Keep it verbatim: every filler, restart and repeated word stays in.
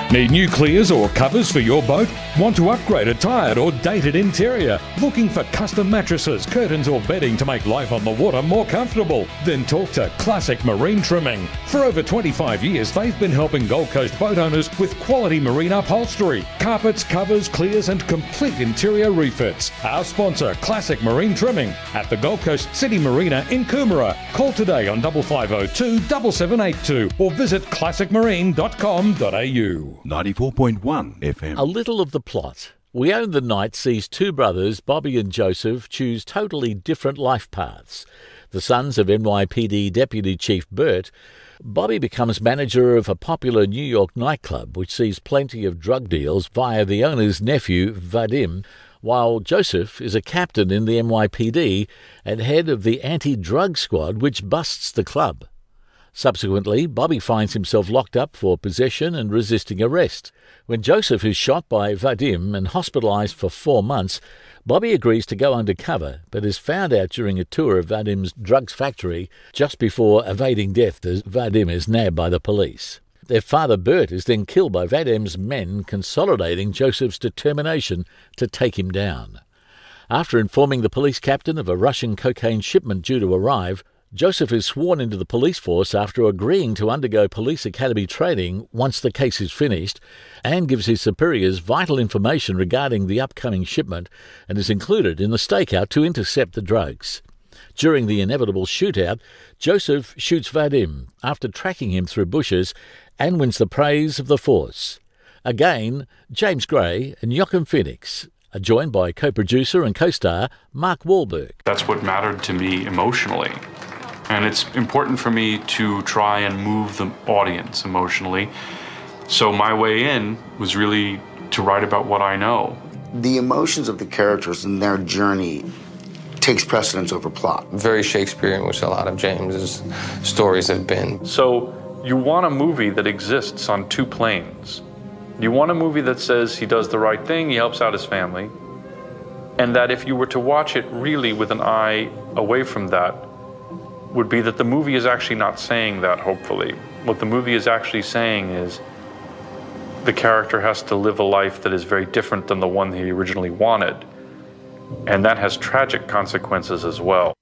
Need new clears or covers for your boat? Want to upgrade a tired or dated interior? Looking for custom mattresses, curtains or bedding to make life on the water more comfortable? Then talk to Classic Marine Trimming. For over twenty-five years, they've been helping Gold Coast boat owners with quality marine upholstery, carpets, covers, clears and complete interior refits. Our sponsor, Classic Marine Trimming, at the Gold Coast City Marina in Coomera. Call today on five five zero two, seven seven eight two or visit classic marine dot com dot a u. ninety-four point one F M. A little of the plot. We Own the Night sees two brothers, Bobby and Joseph, choose totally different life paths. The sons of N Y P D Deputy Chief Burt, Bobby becomes manager of a popular New York nightclub which sees plenty of drug deals via the owner's nephew, Vadim, while Joseph is a captain in the N Y P D and head of the anti-drug squad which busts the club. Subsequently, Bobby finds himself locked up for possession and resisting arrest. When Joseph is shot by Vadim and hospitalised for four months, Bobby agrees to go undercover, but is found out during a tour of Vadim's drugs factory just before evading death as Vadim is nabbed by the police. Their father Burt is then killed by Vadim's men, consolidating Joseph's determination to take him down. After informing the police captain of a Russian cocaine shipment due to arrive, Joseph is sworn into the police force after agreeing to undergo police academy training once the case is finished, and gives his superiors vital information regarding the upcoming shipment and is included in the stakeout to intercept the drugs. During the inevitable shootout, Joseph shoots Vadim after tracking him through bushes and wins the praise of the force. Again, James Gray and Joaquin Phoenix are joined by co-producer and co-star Mark Wahlberg. That's what mattered to me emotionally. And it's important for me to try and move the audience emotionally. So my way in was really to write about what I know. The emotions of the characters and their journey takes precedence over plot. Very Shakespearean, which a lot of James's stories have been. So you want a movie that exists on two planes. You want a movie that says he does the right thing, he helps out his family, and that if you were to watch it really with an eye away from that, would be that the movie is actually not saying that, hopefully. What the movie is actually saying is the character has to live a life that is very different than the one he originally wanted. And that has tragic consequences as well.